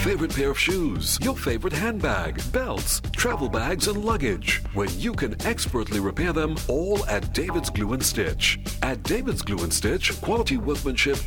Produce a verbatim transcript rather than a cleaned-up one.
favorite pair of shoes, your favorite handbag, belts, travel bags, and luggage, when you can expertly repair them all at David's Glue and Stitch. At David's Glue and Stitch, quality workmanship